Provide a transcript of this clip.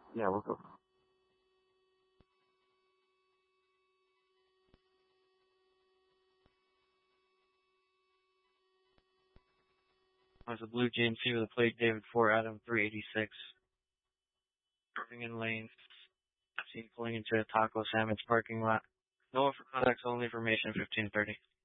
Yeah, we'll go. As a Blue GMC with a plate David 4 Adam 386. Driving in lanes. Seen pulling into a Taco Salmon's parking lot. No for contacts, only information 1530.